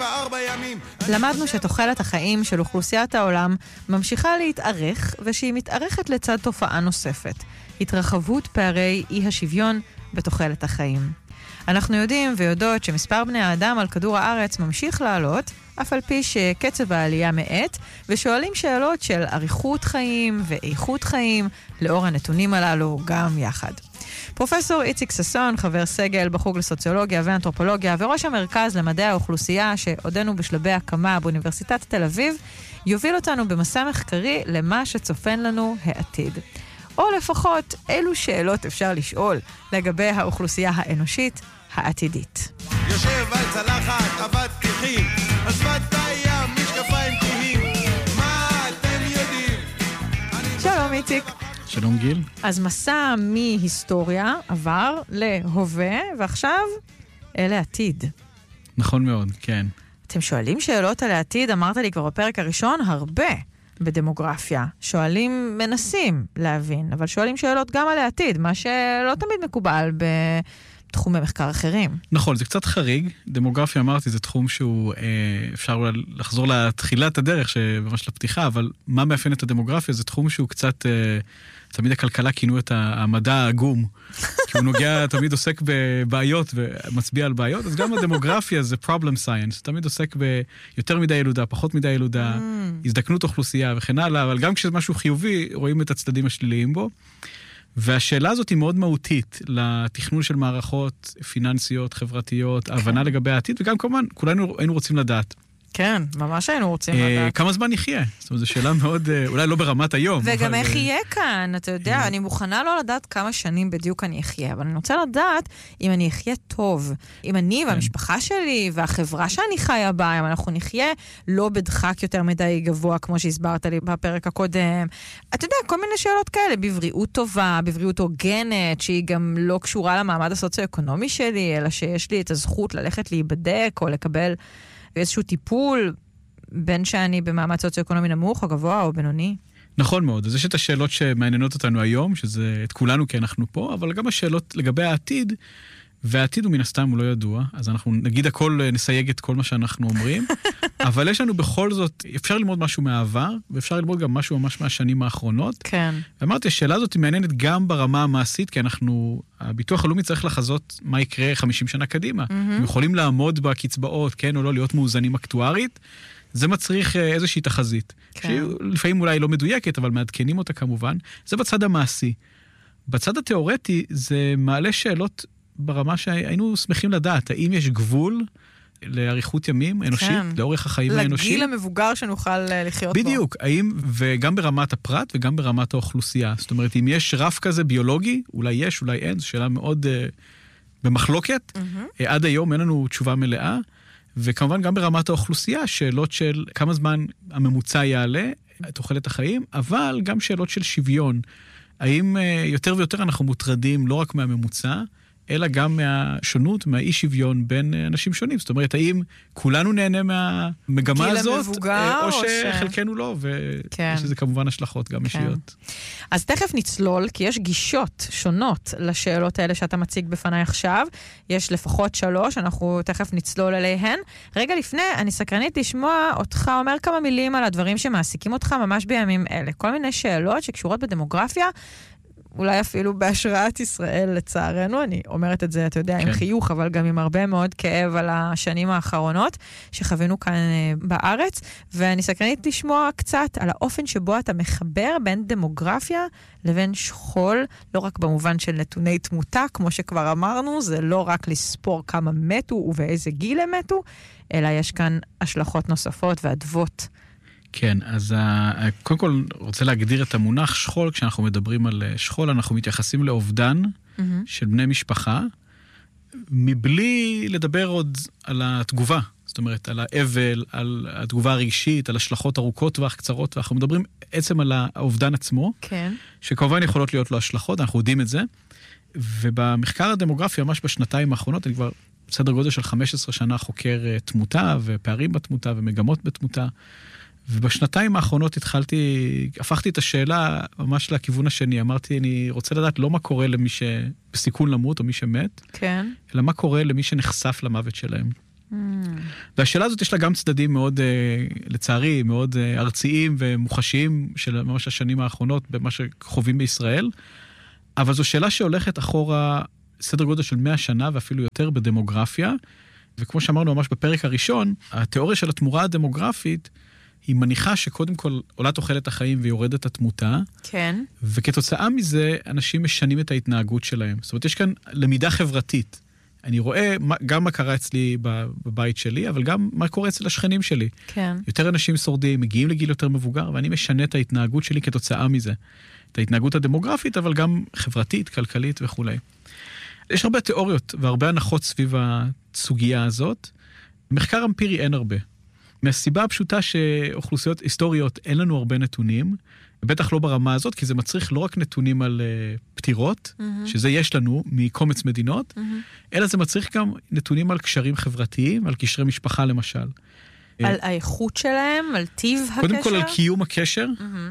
4 ימים. למדנו שתוחלת החיים של אוכלוסיית העולם ממשיכה להתארך, ושהיא מתארכת לצד תופעה נוספת, התרחבות פערי אי השוויון בתוחלת החיים. אנחנו יודעים ויודעות שמספר בני האדם על כדור הארץ ממשיך לעלות, אף על פי שקצב העלייה מעט, ושואלים שאלות של אריכות חיים ואיכות חיים, לאור הנתונים הללו גם יחד. פרופסור איציק ששון, חבר סגל בחוג לסוציולוגיה ואנתרופולוגיה, וראש המרכז למדעי האוכלוסייה שעודנו בשלבי הקמה באוניברסיטת תל אביב, יוביל אותנו במסע מחקרי למה שצופן לנו העתיד. או לפחות אילו שאלות אפשר לשאול לגבי האוכלוסייה האנושית העתידית. יושב על צלחת, עבד כיחים, השפת הים, משקפיים כהים, מה אתם יודעים? שלום איציק. שלום גיל. אז מסע מהיסטוריה עבר להווה, ועכשיו אלה עתיד. נכון מאוד, כן. אתם שואלים שאלות על העתיד, אמרת לי כבר בפרק הראשון, הרבה בדמוגרפיה. שואלים, מנסים להבין, אבל שואלים שאלות גם על העתיד, מה שלא תמיד מקובל בתחומי מחקר אחרים. נכון, זה קצת חריג. דמוגרפיה, אמרתי, זה תחום שהוא, אפשר לחזור לתחילת הדרך, ממש לפתיחה, אבל מה מאפיין את הדמוגרפיה? זה תחום שהוא קצת, תמיד הכלכלה כינו את המדע העגום, כי הוא נוגע, תמיד עוסק בבעיות ומצביע על בעיות, אז גם הדמוגרפיה זה problem science, תמיד עוסק ביותר מדי ילודה, פחות מדי ילודה, הזדקנות אוכלוסייה וכן הלאה, אבל גם כשזה משהו חיובי, רואים את הצדדים השליליים בו, והשאלה הזאת היא מאוד מהותית לתכנון של מערכות פיננסיות, חברתיות, הבנה לגבי העתיד, וגם כמובן, כולנו היינו רוצים לדעת. כן, ממש היינו רוצים לדעת. כמה זמן נחיה? זאת אומרת, זו שאלה מאוד, אולי לא ברמת היום. וגם איך יהיה כאן, אתה יודע, אני מוכנה לא לדעת כמה שנים בדיוק אני אחיה, אבל אני רוצה לדעת אם אני אחיה טוב. אם אני והמשפחה שלי והחברה שאני חיה בה, אם אנחנו נחיה לא בדחק יותר מדי גבוה, כמו שהסברת לי בפרק הקודם. אתה יודע, כל מיני שאלות כאלה, בבריאות טובה, בבריאות הוגנת, שהיא גם לא קשורה למעמד הסוציו-אקונומי שלי, אלא שיש לי את הזכות ללכת להיבדק או לקבל ואיזשהו טיפול, בין שאני במעמד סוציו-אקונומי נמוך או גבוה או בינוני. נכון מאוד. אז יש את השאלות שמעניינות אותנו היום, שזה את כולנו כי אנחנו פה, אבל גם השאלות לגבי העתיד, והעתיד הוא מן הסתם הוא לא ידוע, אז אנחנו נגיד הכל, נסייג את כל מה שאנחנו אומרים, אבל יש לנו בכל זאת, אפשר ללמוד משהו מהעבר, ואפשר ללמוד גם משהו ממש מהשנים האחרונות. כן. ואמרתי, השאלה הזאת היא מעניינת גם ברמה המעשית, כי הביטוח הלאומי צריך לחזות מה יקרה 50 שנה קדימה. הם יכולים לעמוד בקצבאות, כן או לא, להיות מאוזנים אקטוארית, זה מצריך איזושהי תחזית. כן. לפעמים אולי לא מדויקת, אבל מעדכנים אותה כמובן. זה בצד המעשי. בצד התיאורטי, זה מעלה שאלות ברמה שהיינו שמחים לדעת, האם יש גבול לאריכות ימים אנושית, כן. לאורך החיים האנושי? לגיל המבוגר שנוכל לחיות בו. בדיוק, האם, וגם ברמת הפרט וגם ברמת האוכלוסייה. זאת אומרת, אם יש רף כזה ביולוגי, אולי יש, אולי אין, זו שאלה מאוד במחלוקת. עד היום אין לנו תשובה מלאה, וכמובן גם ברמת האוכלוסייה, שאלות של כמה זמן הממוצע יעלה, תוחלת החיים, אבל גם שאלות של שוויון. האם יותר ויותר אנחנו מוטרדים לא רק מהממוצע, אלא גם מהשונות, מהאי שוויון בין אנשים שונים. זאת אומרת, האם כולנו נהנה מהמגמה הזאת, או שחלקנו לא, ויש לזה כמובן השלכות גם אישיות. אז תכף נצלול, כי יש גישות שונות לשאלות האלה שאתה מציג בפני עכשיו. יש לפחות 3, אנחנו תכף נצלול אליהן. רגע לפני, אני סקרנית לשמוע אותך אומר כמה מילים על הדברים שמעסיקים אותך ממש בימים אלה. כל מיני שאלות שקשורות בדמוגרפיה, אולי אפילו בהשראת ישראל, לצערנו, אני אומרת את זה, אתה יודע, עם חיוך, אבל גם עם הרבה מאוד כאב על השנים האחרונות שחווינו כאן בארץ, ואני סקרנית לשמוע קצת על האופן שבו אתה מחבר בין דמוגרפיה לבין שכול, לא רק במובן של נתוני תמותה, כמו שכבר אמרנו, זה לא רק לספור כמה מתו ובאיזה גיל הם מתו, אלא יש כאן השלכות נוספות ועדבות. כן, אז קודם כל רוצה להגדיר את המונח שכול. כשאנחנו מדברים על שכול, אנחנו מתייחסים לאובדן של בני משפחה, מבלי לדבר עוד על התגובה. זאת אומרת, על האבל, על התגובה הרגשית, על השלכות ארוכות טווח, קצרות, ואנחנו מדברים עצם על האובדן עצמו, כן. שכמובן יכולות להיות לו השלכות, אנחנו יודעים את זה, ובמחקר הדמוגרפי, ממש בשנתיים האחרונות, אני כבר בסדר גודל של 15 שנה חוקר תמותה, ופערים בתמותה, ומגמות בתמותה, ובשנתיים האחרונות הפכתי את השאלה ממש לכיוון השני. אמרתי, אני רוצה לדעת לא מה קורה למי שבסיכון למות או מי שמת, כן. אלא מה קורה למי שנחשף למוות שלהם. והשאלה הזאת יש לה גם צדדים מאוד, לצערי, מאוד ארציים ומוחשיים של ממש השנים האחרונות במה שחווים בישראל, אבל זו שאלה שהולכת אחורה סדר גודל של 100 שנה ואפילו יותר בדמוגרפיה, וכמו שאמרנו ממש בפרק הראשון, התיאוריה של התמורה הדמוגרפית היא מניחה שקודם כל עולה תוחלת החיים ויורדת התמותה, כן. וכתוצאה מזה אנשים משנים את ההתנהגות שלהם. זאת אומרת, יש כאן למידה חברתית. אני רואה גם מה קרה אצלי בבית שלי, אבל גם מה קורה אצל השכנים שלי. כן. יותר אנשים שורדים, מגיעים לגיל יותר מבוגר, ואני משנה את ההתנהגות שלי כתוצאה מזה. את ההתנהגות הדמוגרפית, אבל גם חברתית, כלכלית וכו'. יש הרבה תיאוריות והרבה הנחות סביב הסוגיה הזאת. מחקר אמפירי אין הרבה. מהסיבה הפשוטה שאוכלוסיות היסטוריות אין לנו הרבה נתונים, בטח לא ברמה הזאת, כי זה מצריך לא רק נתונים על פטירות, שזה יש לנו מקומץ מדינות, אלא זה מצריך גם נתונים על קשרים חברתיים, על קשרי משפחה למשל. על האיכות שלהם, על טיב הקשר? קודם כל על קיום הקשר,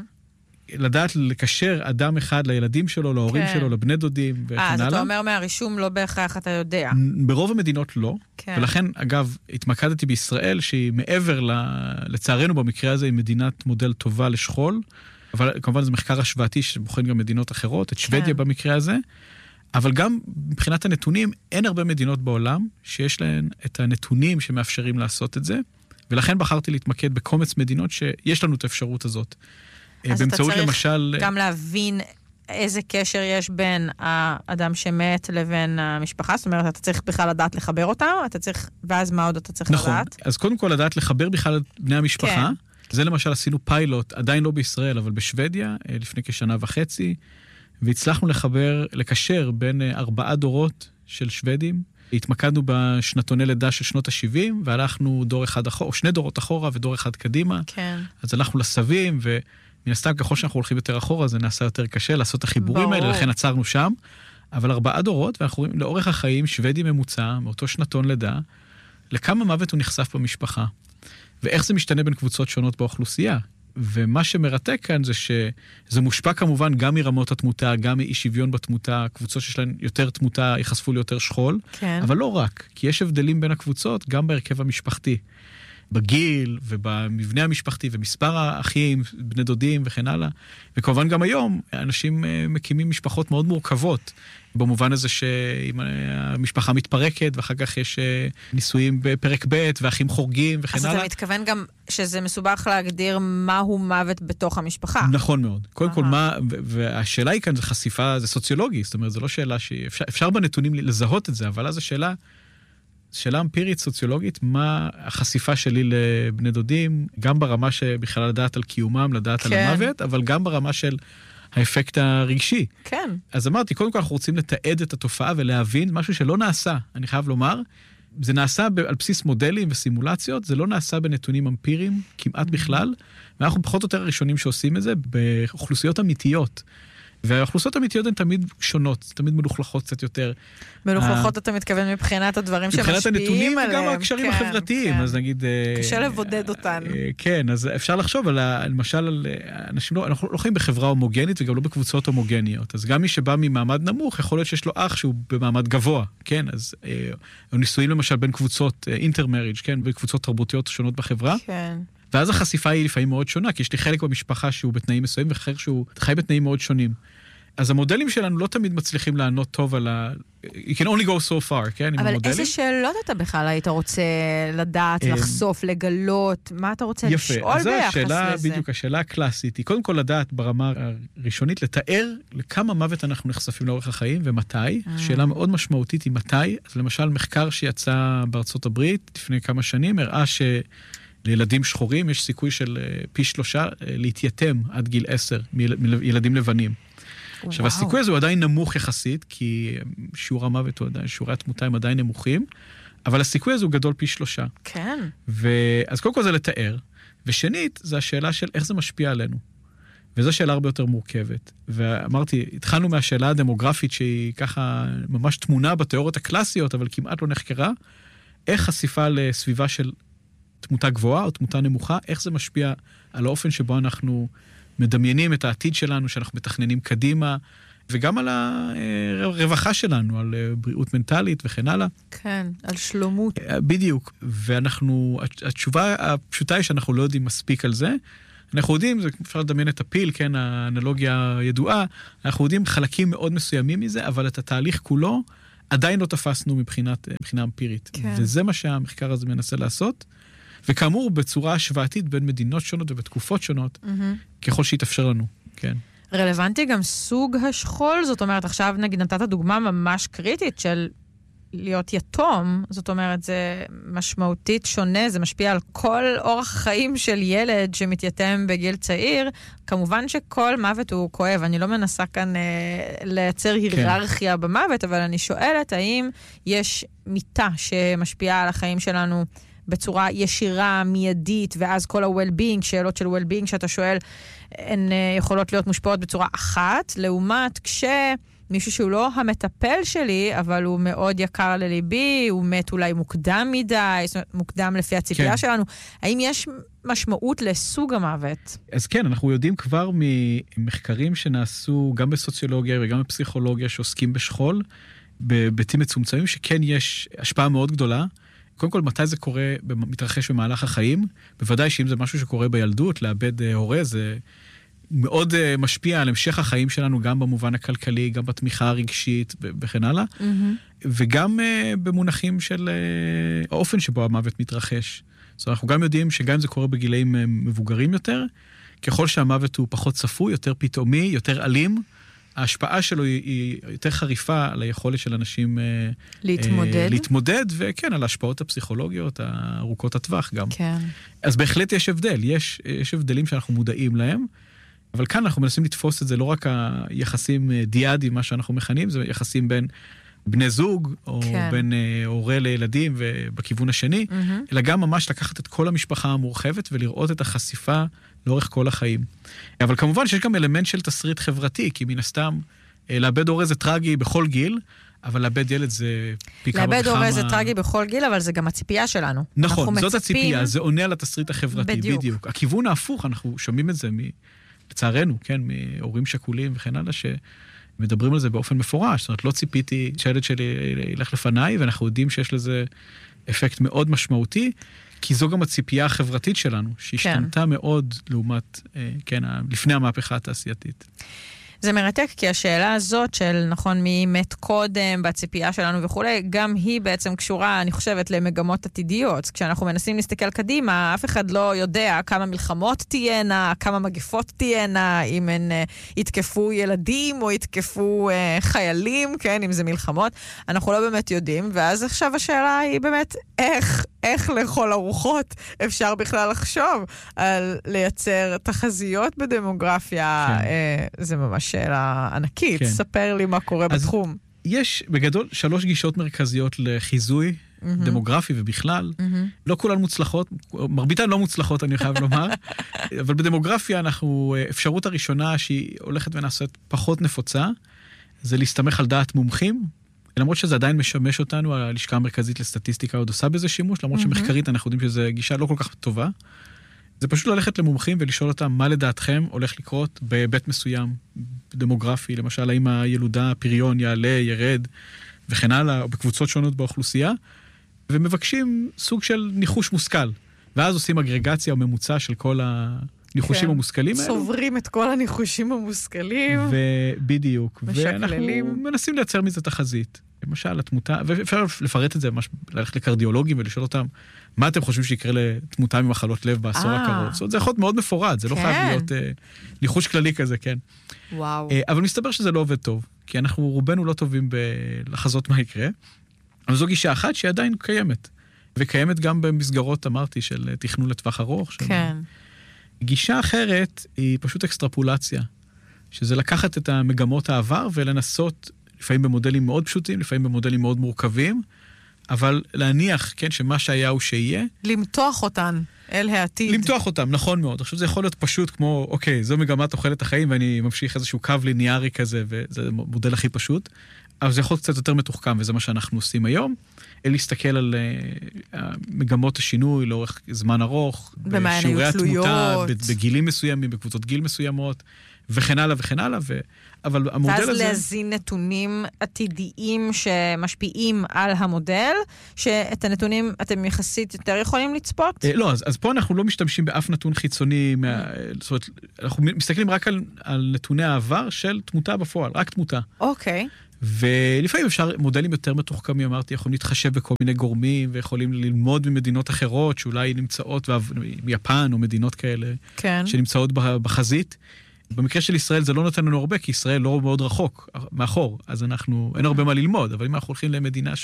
לדעת לקשר אדם אחד לילדים שלו, להורים שלו, לבני דודים וכן הלאה. אז אתה אומר מהרישום לא בהכרח אתה יודע. ברוב המדינות לא, ולכן אגב התמקדתי בישראל שהיא מעבר לצערנו במקרה הזה היא מדינת מודל טובה לשכול, אבל כמובן זה מחקר השוואתי שבוחן גם מדינות אחרות, את שוודיה במקרה הזה, אבל גם מבחינת הנתונים אין הרבה מדינות בעולם שיש להן את הנתונים שמאפשרים לעשות את זה, ולכן בחרתי להתמקד בקומץ מדינות שיש לנו את האפשרות הזאת. אז אתה צריך למשל גם להבין איזה קשר יש בין האדם שמת לבין המשפחה, זאת אומרת, אתה צריך בכלל לדעת לחבר אותם, אתה צריך, ואז מה עוד אתה צריך לדעת? נכון, אז קודם כל לדעת לחבר בכלל את בני המשפחה, זה למשל עשינו פיילוט, עדיין לא בישראל, אבל בשוודיה, לפני כשנה וחצי, והצלחנו לקשר בין 4 דורות של שוודים, התמקדנו בשנתוני לידה של שנות ה-70, והלכנו דור אחד אחורה, או 2 דורות אחורה ודור אחד קדימה, אז הלכנו לסבים, מן הסתם, ככל שאנחנו הולכים יותר אחורה, זה נעשה יותר קשה לעשות את החיבורים האלה, לכן עצרנו שם. אבל 4 דורות, ואנחנו רואים לאורך החיים, שוודי ממוצע, מאותו שנתון לידה, לכמה מוות הוא נחשף במשפחה. ואיך זה משתנה בין קבוצות שונות באוכלוסייה. ומה שמרתק כאן זה שזה מושפע כמובן גם מרמות התמותה, גם מאי שוויון בתמותה, קבוצות שיש להן יותר תמותה יחשפו ליותר שכול, אבל לא רק, כי יש הבדלים בין הקבוצות, גם בהרכב המשפחתי. בגיל ובמבנה המשפחתי ומספר האחים, בני דודים וכן הלאה. וכמובן גם היום אנשים מקימים משפחות מאוד מורכבות, במובן הזה שהמשפחה מתפרקת ואחר כך יש נישואים בפרק ב' ואחים חורגים וכן הלאה. אז אתה מתכוון גם שזה מסובך להגדיר מהו מוות בתוך המשפחה. נכון מאוד. קודם כל מה, והשאלה היא כאן זה חשיפה, זה סוציולוגי, זאת אומרת, זו לא שאלה שאפשר בנתונים לזהות את זה, אבל אז שאלה אמפירית סוציולוגית, מה החשיפה שלי לבני דודים, גם ברמה שבכלל לדעת על קיומם, לדעת על המוות, אבל גם ברמה של האפקט הרגשי. כן. אז אמרתי, קודם כל אנחנו רוצים לתעד את התופעה ולהבין משהו שלא נעשה, אני חייב לומר, זה נעשה על בסיס מודלים וסימולציות, זה לא נעשה בנתונים אמפיריים כמעט בכלל, ואנחנו פחות או יותר הראשונים שעושים את זה באוכלוסיות אמיתיות. והאוכלוסיות האמיתיות הן תמיד שונות, תמיד מלוכלכות קצת יותר. מלוכלכות אתה מתכוון מבחינת הדברים שמשפיעים עליהם. מבחינת הנתונים וגם הקשרים החברתיים, אז נגיד... קשה לבודד אותן. כן, אז אפשר לחשוב למשל על אנשים, אנחנו לא חיים בחברה הומוגנית וגם לא בקבוצות הומוגניות, אז גם מי שבא ממעמד נמוך, יכול להיות שיש לו אח שהוא במעמד גבוה, כן, אז נישואים למשל בין קבוצות אינטרמריג', כן, בקבוצות תרבותיות שונות בחברה. כן. ואז החשיפה היא לפעמים מאוד שונה, כי יש לי חלק במשפחה שהוא בתנאים מסוימים, ואחר שהוא חי בתנאים מאוד שונים. אז המודלים שלנו לא תמיד מצליחים לענות טוב על You can only go so far, כן? אבל איזה שאלות אתה בכלל היית רוצה לדעת, לחשוף, לגלות? מה אתה רוצה לשאול ביחס לזה? בדיוק, השאלה הקלאסית היא, קודם כל לדעת ברמה הראשונית, לתאר לכמה מוות אנחנו נחשפים לאורך החיים ומתי. שאלה מאוד משמעותית היא מתי. אז למשל, מחקר שיצא בארצות הברית לפני כמה שנים, הראה לילדים שחורים יש סיכוי של פי 3 להתייתם עד גיל 10 מילדים לבנים. עכשיו, הסיכוי הזה הוא עדיין נמוך יחסית, כי שיעור המוות הוא עדיין, שיעורי התמותה הם עדיין נמוכים, אבל הסיכוי הזה הוא גדול פי 3. כן. אז קודם כל זה לתאר, ושנית, זה השאלה של איך זה משפיע עלינו. וזו שאלה הרבה יותר מורכבת. ואמרתי, התחלנו מהשאלה הדמוגרפית, שהיא ככה ממש תמונה בתיאוריות הקלאסיות, אבל כמעט לא נחקרה, איך חשיפה לסביבה של תמותה גבוהה או תמותה נמוכה, איך זה משפיע על האופן שבו אנחנו מדמיינים את העתיד שלנו, שאנחנו מתכננים קדימה, וגם על הרווחה שלנו, על בריאות מנטלית וכן הלאה. כן, על שלומות. בדיוק. ואנחנו, התשובה הפשוטה היא שאנחנו לא יודעים מספיק על זה. אנחנו יודעים, אפשר לדמיין את הפיל, כן, האנלוגיה הידועה, אנחנו יודעים חלקים מאוד מסוימים מזה, אבל את התהליך כולו עדיין לא תפסנו מבחינה אמפירית. כן. וזה מה שהמחקר הזה מנסה לעשות. וכאמור, בצורה השוואתית בין מדינות שונות ובתקופות שונות, ככל שיתאפשר לנו, כן. רלוונטי גם סוג השכול, זאת אומרת, עכשיו נגיד נתת דוגמה ממש קריטית של להיות יתום, זאת אומרת, זה משמעותית שונה, זה משפיע על כל אורח חיים של ילד שמתייתם בגיל צעיר. כמובן שכל מוות הוא כואב, אני לא מנסה כאן לייצר היררכיה במוות, אבל אני שואלת האם יש מיטה שמשפיעה על החיים שלנו בצורה ישירה, מיידית, ואז כל ה-well-being, שאלות של well-being שאתה שואל, הן יכולות להיות מושפעות בצורה אחת, לעומת מישהו שהוא לא המטפל שלי, אבל הוא מאוד יקר לליבי, הוא מת אולי מוקדם מדי, מוקדם לפי הציפייה שלנו. האם יש משמעות לסוג המוות? אז כן, אנחנו יודעים כבר ממחקרים שנעשו גם בסוציולוגיה וגם בפסיכולוגיה שעוסקים בשכול, בביתים מצומצמים, שכן יש השפעה מאוד גדולה. קודם כל, מתי זה קורה, מתרחש במהלך החיים? בוודאי שאם זה משהו שקורה בילדות, לאבד הורה, זה מאוד משפיע על המשך החיים שלנו, גם במובן הכלכלי, גם בתמיכה הרגשית וכן הלאה, וגם במונחים של האופן שבו המוות מתרחש. זאת אומרת, אנחנו גם יודעים שגם אם זה קורה בגילאים מבוגרים יותר, ככל שהמוות הוא פחות צפוי, יותר פתאומי, יותר אלים, ההשפעה שלו היא יותר חריפה על היכולת של אנשים להתמודד, וכן, על ההשפעות הפסיכולוגיות, ארוכות הטווח גם. כן. אז בהחלט יש הבדל, יש הבדלים שאנחנו מודעים להם, אבל כאן אנחנו מנסים לתפוס את זה לא רק היחסים דיאדים, מה שאנחנו מכנים, זה יחסים בין בני זוג, או בין הורה לילדים ובכיוון השני, אלא גם ממש לקחת את כל המשפחה המורחבת ולראות את החשיפה לאורך כל החיים. אבל כמובן שיש גם אלמנט של תסריט חברתי, כי מן הסתם, לאבד הורה זה טרגי בכל גיל, אבל לאבד ילד זה פי כמה וכמה. לאבד הורה זה טרגי בכל גיל, אבל זה גם הציפייה שלנו. נכון, זאת הציפייה, זה עונה על התסריט החברתי, בדיוק. הכיוון ההפוך, אנחנו שומעים את זה לצערנו, כן, מהורים שכולים וכן הלאה, שמדברים על זה באופן מפורש. זאת אומרת, לא ציפיתי שהילד שלי ילך לפניי, ואנחנו יודעים שיש לזה אפקט מאוד משמעותי, כי זו גם הציפייה החברתית שלנו, שהשתנתה מאוד לעומת, כן, לפני המהפכה התעשייתית. זה מרתק, כי השאלה הזאת של, נכון, מי מת קודם, בציפייה שלנו וכו', גם היא בעצם קשורה, אני חושבת, למגמות עתידיות. כשאנחנו מנסים להסתכל קדימה, אף אחד לא יודע כמה מלחמות תהיינה, כמה מגפות תהיינה, אם הן יתקפו ילדים או יתקפו חיילים, כן, אם זה מלחמות. אנחנו לא באמת יודעים, ואז עכשיו השאלה היא באמת, איך לכל הרוחות אפשר בכלל לחשוב על לייצר תחזיות בדמוגרפיה? כן. זה ממש שאלה ענקית. כן. ספר לי מה קורה בתחום. יש בגדול 3 גישות מרכזיות לחיזוי דמוגרפי ובכלל. לא כולן מוצלחות, מרביתן לא מוצלחות, אני חייב לומר. אבל בדמוגרפיה אפשרות הראשונה שהיא הולכת ונעשית פחות נפוצה, זה להסתמך על דעת מומחים, למרות שזה עדיין משמש אותנו, הלשכה המרכזית לסטטיסטיקה עוד עושה בזה שימוש, למרות שמחקרית אנחנו יודעים שזו גישה לא כל כך טובה. זה פשוט ללכת למומחים ולשאול אותם מה לדעתכם הולך לקרות בהיבט מסוים, דמוגרפי, למשל האם הילודה, הפריון יעלה, ירד וכן הלאה, או בקבוצות שונות באוכלוסייה, ומבקשים סוג של ניחוש מושכל, ואז עושים אגרגציה או ממוצע של כל הניחושים המושכלים האלו. סוברים את כל הניחושים המושכלים. בדיוק. ואנחנו מנסים לייצר מזה תחזית. למשל, התמותה, ואפשר לפרט את זה, ללכת לקרדיולוגים ולשאול אותם, מה אתם חושבים שיקרה לתמותה ממחלות לב בעשור הקרוב? זאת אומרת, זה יכול להיות מאוד מפורט, זה לא חייב להיות ניחוש כללי כזה, כן. וואו. אבל מסתבר שזה לא עובד טוב, כי אנחנו רובנו לא טובים לחזות מה יקרה, אבל זו גישה אחת שהיא עדיין קיימת, וקיימת גם במסגרות, אמרתי, של תכנון לטווח ארוך. כן. גישה אחרת היא פשוט אקסטרפולציה, שזה לקחת את המגמות העבר ולנסות לפעמים במודלים מאוד פשוטים, לפעמים במודלים מאוד מורכבים, אבל להניח, כן, שמה שהיה הוא שיהיה. למתוח אותן אל העתיד. למתוח אותם, נכון מאוד. עכשיו זה יכול להיות פשוט כמו, אוקיי, זו מגמת תוחלת החיים, ואני ממשיך איזשהו קו ליניארי כזה, וזה המודל הכי פשוט. אבל זה יכול קצת יותר מתוחכם, וזה מה שאנחנו עושים היום. להסתכל על מגמות השינוי לאורך זמן ארוך, בשיעורי התמותה, בגילים מסוימים, בקבוצות גיל מסוימות, וכן הלאה וכן הלאה, אבל המודל הזה... ואז להזין נתונים עתידיים שמשפיעים על המודל, שאת הנתונים אתם יחסית יותר יכולים לצפות? לא, אז פה אנחנו לא משתמשים באף נתון חיצוני, זאת אומרת, אנחנו מסתכלים רק על נתוני העבר של תמותה בפועל, רק תמותה. אוקיי. ולפעמים אפשר, מודלים יותר מתוחכמים, אמרתי, יכולים להתחשב בכל מיני גורמים, ויכולים ללמוד ממדינות אחרות, שאולי נמצאות, מיפן או מדינות כאלה, כן. שנמצאות בחזית. במקרה של ישראל זה לא נותן לנו הרבה, כי ישראל לא מאוד רחוק מאחור, אז אין הרבה מה ללמוד, אבל אם אנחנו הולכים למדינה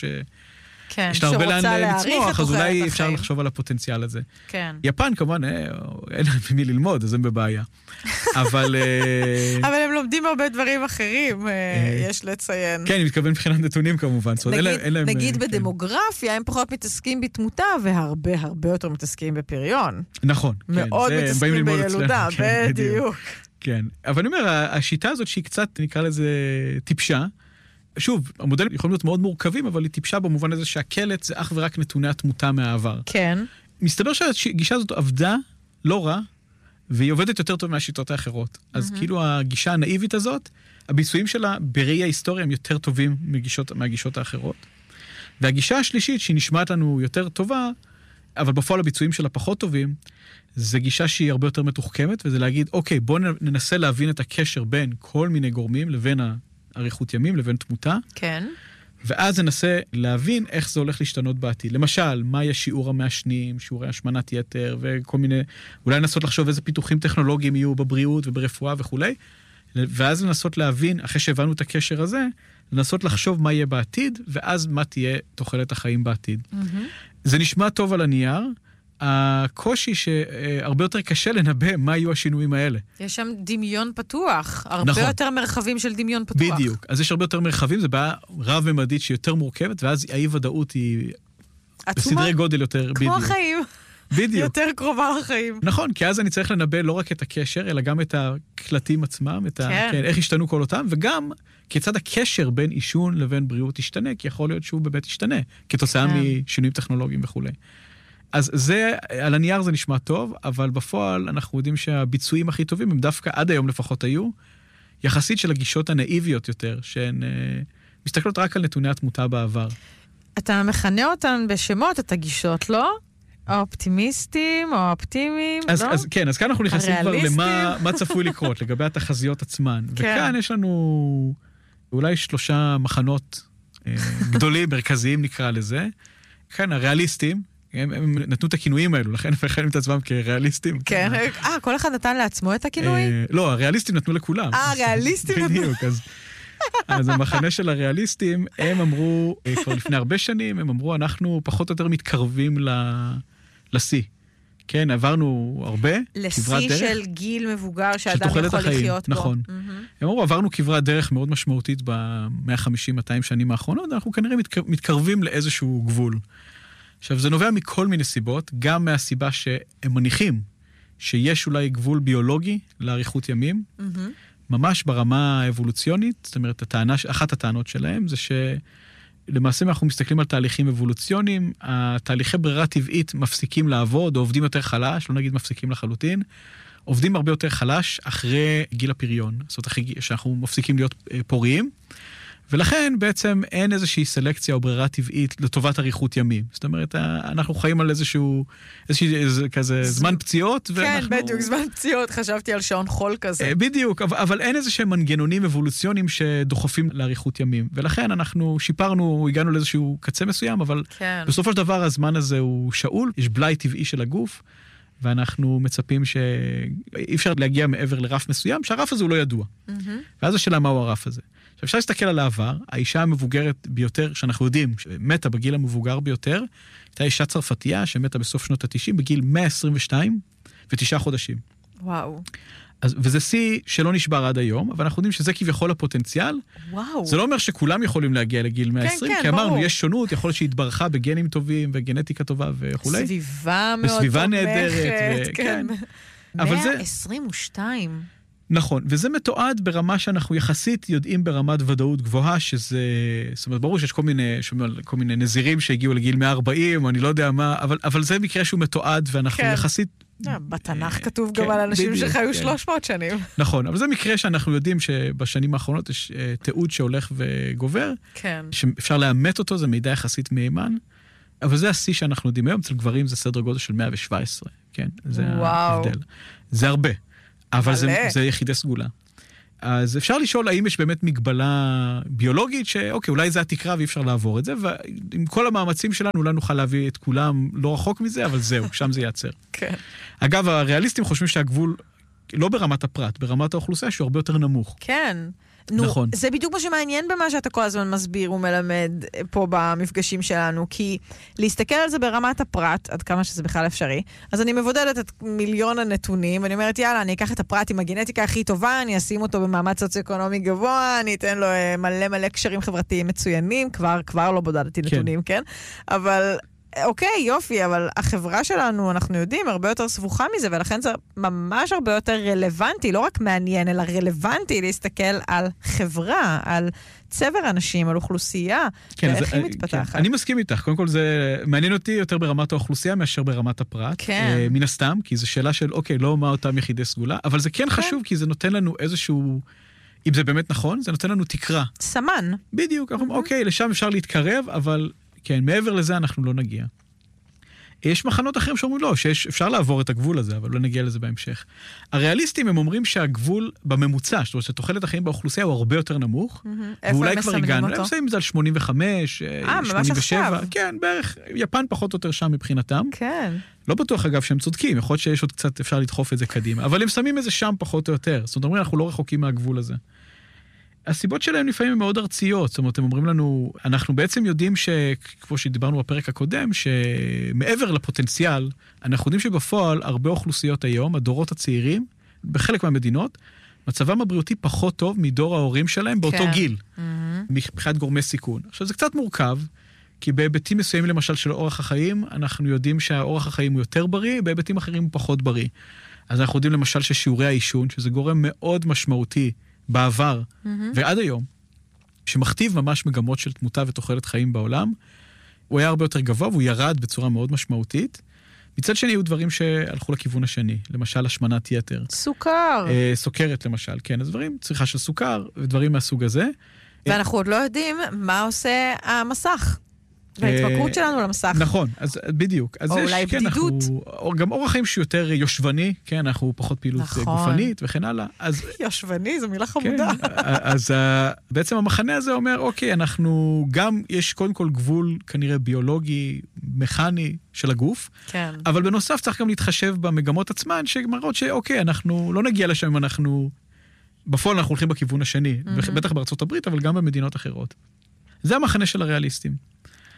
יש לה הרבה לאן לצמוח, אז אולי אפשר לחשוב על הפוטנציאל הזה. כן. יפן כמובן, אין להם מי ללמוד, אז הם בבעיה. אבל הם לומדים הרבה דברים אחרים, יש לציין. כן, אני מתכוון מבחינת נתונים כמובן. נגיד בדמוגרפיה, הם פחות מתעסקים בתמותה, והרבה הרבה יותר מתעסקים בפריון. נכון. מאוד מתעסקים בילודה, בדיוק. כן, אבל אני אומר, השיטה הזאת שהיא קצת, נקרא לזה טיפשה, שוב, המודלים יכולים להיות מאוד מורכבים, אבל היא טיפשה במובן הזה שהקלט זה אך ורק נתוני התמותה מהעבר. כן. מסתבר שהגישה הזאת עבדה לא רע, והיא עובדת יותר טוב מהשיטות האחרות. אז כאילו הגישה הנאיבית הזאת, הביצועים שלה בראי ההיסטוריה הם יותר טובים מהגישות האחרות. והגישה השלישית, שהיא נשמעת לנו יותר טובה, אבל בפועל הביצועים שלה פחות טובים, זה גישה שהיא הרבה יותר מתוחכמת, וזה להגיד, אוקיי, בואו ננסה להבין את הקשר בין כל מיני גורמים לבין אריכות ימים, לבין תמותה. כן. ואז ננסה להבין איך זה הולך להשתנות בעתיד. למשל, מה יהיה שיעור המעשנים, שיעורי השמנת יתר, וכל מיני, אולי לנסות לחשוב איזה פיתוחים טכנולוגיים יהיו בבריאות וברפואה וכו'. ואז לנסות להבין, אחרי שהבנו את הקשר הזה, לנסות לחשוב מה יהיה בעתיד, ואז מה תהיה תוחלת החיים בעתיד. זה נשמע טוב על הנייר, הקושי שהרבה יותר קשה לנבא מה יהיו השינויים האלה. יש שם דמיון פתוח, הרבה יותר מרחבים של דמיון פתוח. בדיוק, אז יש הרבה יותר מרחבים, זה בעיה רב-ממדית שהיא יותר מורכבת, ואז האי-ודאות היא בסדרי גודל יותר... כמו החיים. בדיוק. יותר קרובה לחיים. נכון, כי אז אני צריך לנבא לא רק את הקשר, אלא גם את הקלטים עצמם, איך השתנו כל אותם, וגם כיצד הקשר בין עישון לבין בריאות ישתנה, כי יכול להיות שהוא באמת ישתנה, כתוצאה משינויים טכנולוגיים וכו'. אז זה, על הנייר זה נשמע טוב, אבל בפועל אנחנו יודעים שהביצועים הכי טובים הם דווקא עד היום לפחות היו, יחסית של הגישות הנאיביות יותר, שהן מסתכלות רק על נתוני התמותה בעבר. אתה מכנה אותן בשמות, את הגישות, לא? האופטימיסטים או האופטימיים, לא? אז כן, אז כאן אנחנו נכנסים כבר למה צפוי לקרות, לגבי התחזיות עצמן. וכאן יש לנו אולי 3 מחנות גדולים, מרכזיים נקרא לזה. כאן הריאליסטים, הם נתנו את הכינויים האלו, לכן הם מכנים את עצמם כריאליסטים. כן, כל אחד נתן לעצמו את הכינוי? לא, הריאליסטים נתנו לכולם. הריאליסטים נתנו. בדיוק, אז המחנה של הריאליסטים, הם אמרו, כבר לפני הרבה שנים, הם אמרו, אנחנו פחות או יותר מתקרבים לשיא. כן, עברנו הרבה, כברת דרך. לשיא של גיל מבוגר שאדם יכול לחיות בו. נכון. הם אמרו, עברנו כברת דרך מאוד משמעותית ב-150-200 שנים האחרונות, אנחנו כנראה מתקרבים לאיזשהו גבול. עכשיו, זה נובע מכל מיני סיבות, גם מהסיבה שהם מניחים שיש אולי גבול ביולוגי לאריכות ימים, ממש ברמה האבולוציונית, זאת אומרת, אחת הטענות שלהם זה שלמעשה אנחנו מסתכלים על תהליכים אבולוציוניים, התהליכי ברירה טבעית מפסיקים לעבוד, או עובדים יותר חלש, לא נגיד מפסיקים לחלוטין, עובדים הרבה יותר חלש אחרי גיל הפריון, זאת אומרת, אחרי שאנחנו מפסיקים להיות פוריים, ולכן בעצם אין איזושהי סלקציה או ברירה טבעית לטובת אריכות ימים. זאת אומרת, אנחנו חיים על איזשהו כזה זמן פציעות, ואנחנו... כן, בדיוק, זמן פציעות, חשבתי על שעון חול כזה. בדיוק, אבל אין איזשהם מנגנונים אבולוציוניים שדוחפים לאריכות ימים. ולכן אנחנו שיפרנו, הגענו לאיזשהו קצה מסוים, אבל בסופו של דבר הזמן הזה הוא שאול, יש בלאי טבעי של הגוף, ואנחנו מצפים שאי אפשר להגיע מעבר לרף מסוים, שהרף הזה הוא לא ידוע. ואז השאלה מהו הרף הזה. אפשר להסתכל על העבר, האישה המבוגרת ביותר, שאנחנו יודעים, שמתה בגיל המבוגר ביותר, הייתה אישה צרפתייה שמתה בסוף שנות ה-90, בגיל 122 ו9 חודשים. וואו. וזה שיא שלא נשבר עד היום, אבל אנחנו יודעים שזה כביכול הפוטנציאל. וואו. זה לא אומר שכולם יכולים להגיע לגיל 120, כי אמרנו, יש שונות, יכול להיות שהתברכה בגנים טובים וגנטיקה טובה וכו'. סביבה מאוד בסביבה נהדרת. כן. 122. נכון, וזה מתועד ברמה שאנחנו יחסית יודעים ברמת ודאות גבוהה, שזה, זאת אומרת, ברור שיש כל מיני נזירים שהגיעו לגיל 140, או אני לא יודע מה, אבל זה מקרה שהוא מתועד, ואנחנו יחסית... בתנ"ך כתוב גם על אנשים שחיו 300 שנים. נכון, אבל זה מקרה שאנחנו יודעים שבשנים האחרונות יש תיעוד שהולך וגובר, שאפשר לאמת אותו, זה מידע יחסית מהימן, אבל זה השיא שאנחנו יודעים היום, אצל גברים זה סדר גודל של 117, כן? זה ההבדל. זה הרבה. אבל זה יחידי סגולה. אז אפשר לשאול האם יש באמת מגבלה ביולוגית, שאוקיי, אולי זה התקרה ואי אפשר לעבור את זה, ועם כל המאמצים שלנו אולי נוכל להביא את כולם לא רחוק מזה, אבל זהו, שם זה ייעצר. כן. אגב, הריאליסטים חושבים שהגבול, לא ברמת הפרט, ברמת האוכלוסייה, שהוא הרבה יותר נמוך. כן. נכון. זה בדיוק מה שמעניין במה שאתה כל הזמן מסביר ומלמד פה במפגשים שלנו, כי להסתכל על זה ברמת הפרט, עד כמה שזה בכלל אפשרי, אז אני מבודדת את מיליון הנתונים, ואני אומרת, יאללה, אני אקח את הפרט עם הגנטיקה הכי טובה, אני אשים אותו במעמד סוציו-אקונומי גבוה, אני אתן לו מלא קשרים חברתיים מצוינים, כבר לא בודדתי נתונים, כן? אבל... אוקיי, יופי, אבל החברה שלנו, אנחנו יודעים, הרבה יותר סבוכה מזה, ולכן זה ממש הרבה יותר רלוונטי, לא רק מעניין, אלא רלוונטי להסתכל על חברה, על צבר אנשים, על אוכלוסייה, ואיך היא מתפתחת. אני מסכים איתך, קודם כל זה מעניין אותי יותר ברמת האוכלוסייה מאשר ברמת הפרט. כן. מן הסתם, כי זו שאלה של, אוקיי, לא מה אותם יחידי סגולה, אבל זה כן חשוב, כי זה נותן לנו איזשהו... אם זה באמת נכון, זה נותן לנו תקרה. סמן. בדיוק, אוקיי, לשם אפשר להתקרב, אבל כן, מעבר לזה אנחנו לא נגיע. יש מחנות אחרים שאומרים לא, שאפשר לעבור את הגבול הזה, אבל לא נגיע לזה בהמשך. הריאליסטים הם אומרים שהגבול בממוצע, זאת אומרת, שתוחלת החיים באוכלוסייה הוא הרבה יותר נמוך, ואולי כבר הגענו, הם מסיימים את זה על 85, 87, כן, בערך, יפן פחות או יותר שם מבחינתם. כן. לא בטוח אגב שהם צודקים, יכול להיות שיש עוד קצת, אפשר לדחוף את זה קדימה, אבל הם שמים את זה שם פחות או יותר, זאת אומרת, אנחנו לא רחוקים מהגבול הזה. הסיבות שלהם לפעמים הן מאוד ארציות, זאת אומרת, הם אומרים לנו, אנחנו בעצם יודעים כמו שדיברנו בפרק הקודם, שמעבר לפוטנציאל, אנחנו יודעים שבפועל הרבה אוכלוסיות היום, הדורות הצעירים, בחלק מהמדינות, מצבם הבריאותי פחות טוב מדור ההורים שלהם באותו גיל, מבחינת גורמי סיכון. עכשיו, זה קצת מורכב, כי בהיבטים מסוימים למשל של אורח החיים, אנחנו יודעים שהאורח החיים הוא יותר בריא, בהיבטים אחרים הוא פחות בריא. אז אנחנו יודעים למשל ששיעורי העישון, שזה גורם מאוד משמעותי בעבר ועד היום, שמכתיב ממש מגמות של תמותה ותוחלת חיים בעולם, הוא היה הרבה יותר גבוה והוא ירד בצורה מאוד משמעותית. מצד שני, היו דברים שהלכו לכיוון השני, למשל השמנת יתר. סוכר. סוכרת למשל, כן, אז דברים, צריכה של סוכר ודברים מהסוג הזה. ואנחנו עוד לא יודעים מה עושה המסך. וההתמכרות שלנו למסך. נכון, אז בדיוק. אז או אולי בדידות. גם אורח חיים שיותר יושבני, כן, אנחנו פחות פעילות גופנית וכן הלאה. יושבני, זו מילה חמודה. אז בעצם המחנה הזה אומר, אוקיי, אנחנו גם, יש קודם כל גבול כנראה ביולוגי, מכני של הגוף, כן. אבל בנוסף צריך גם להתחשב במגמות עצמן, שמראות שאוקיי, אנחנו לא נגיע לשם אם אנחנו, בפועל אנחנו הולכים בכיוון השני, בטח בארצות הברית, אבל גם במדינות אחרות. זה המחנה של הריאליסטים.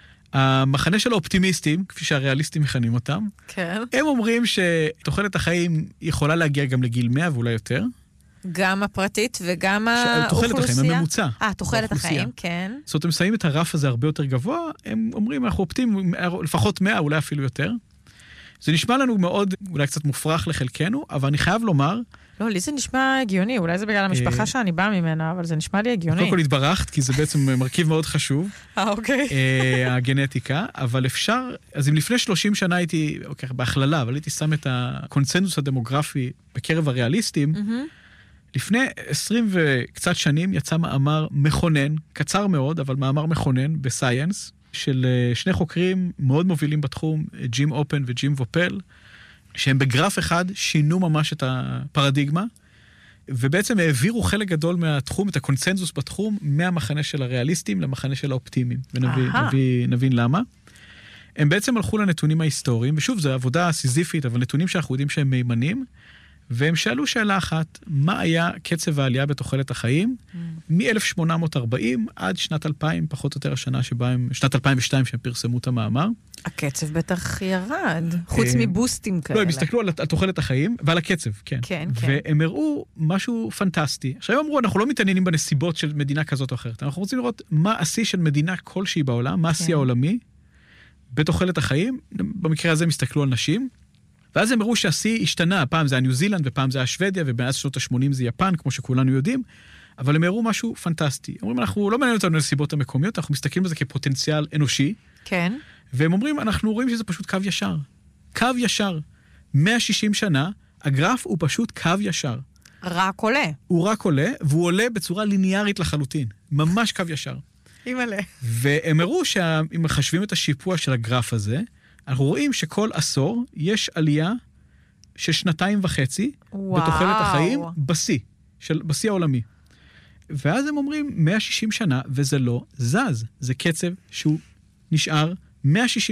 המחנה של האופטימיסטים, כפי שהריאליסטים מכנים אותם, כן. הם אומרים שתוחלת החיים יכולה להגיע גם לגיל 100 ואולי יותר. גם הפרטית וגם האוכלוסייה. תוחלת החיים, הממוצע. תוחלת החיים, כן. זאת אומרת, הם שמים את הרף הזה הרבה יותר גבוה, הם אומרים, אנחנו אופטימיים, לפחות 100, אולי אפילו יותר. זה נשמע לנו מאוד, אולי קצת מופרך לחלקנו, אבל אני חייב לומר... לא, לי זה נשמע הגיוני, אולי זה בגלל המשפחה שאני באה ממנה, אבל זה נשמע לי הגיוני. קודם כל התברכת, כי זה בעצם מרכיב מאוד חשוב. אוקיי. הגנטיקה, אבל אפשר, אז אם לפני 30 שנה הייתי, אוקיי, בהכללה, אבל הייתי שם את הקונצנזוס הדמוגרפי בקרב הריאליסטים, לפני 20 וקצת שנים יצא מאמר מכונן, קצר מאוד, אבל מאמר מכונן בסייאנס, של שני חוקרים מאוד מובילים בתחום, ג'ים אופן וג'ים וופל, שהם בגרף אחד שינו ממש את הפרדיגמה, ובעצם העבירו חלק גדול מהתחום, את הקונצנזוס בתחום, מהמחנה של הריאליסטים למחנה של האופטימיים, ונבין למה. הם בעצם הלכו לנתונים ההיסטוריים, ושוב, זו עבודה סיזיפית, אבל נתונים שאנחנו יודעים שהם מימנים, והם שאלו שאלה אחת, מה היה קצב העלייה בתוחלת החיים, מ-1840 עד שנת 2000, פחות או יותר השנה שבה הם, שנת 2002 שהם פרסמו את המאמר. הקצב בטח ירד, חוץ מבוסטים כאלה. לא, הם הסתכלו על תוחלת החיים ועל הקצב, כן. כן. והם הראו משהו פנטסטי. עכשיו הם אמרו, אנחנו לא מתעניינים בנסיבות של מדינה כזאת או אחרת, אנחנו רוצים לראות מה השיא של מדינה כלשהי בעולם, מה השיא העולמי, בתוחלת החיים, במקרה הזה הם הסתכלו על נשים, ואז הם הראו שהשיא השתנה, פעם זה היה ניו זילנד, ופעם זה היה שוודיה, ובמאז שנות ה-80 זה יפן, כמו שכולנו יודעים, אבל הם הראו משהו פנטסטי. אומרים, אנחנו לא מעניין אותנו לסיבות המקומיות, אנחנו מסתכלים על זה כפוטנציאל אנושי, כן. והם אומרים, אנחנו רואים שזה פשוט קו ישר. קו ישר. 160 שנה, הגרף הוא פשוט קו ישר. רק עולה. הוא רק עולה, והוא עולה בצורה ליניארית לחלוטין. ממש קו ישר. אימא'לה. והם הראו שאם מחשבים את השיפוע של הגרף הזה, אנחנו רואים שכל עשור יש עלייה של 2.5 בתוחלת החיים בשיא העולמי. ואז הם אומרים 160 שנה, וזה לא זז. זה קצב שהוא נשאר 160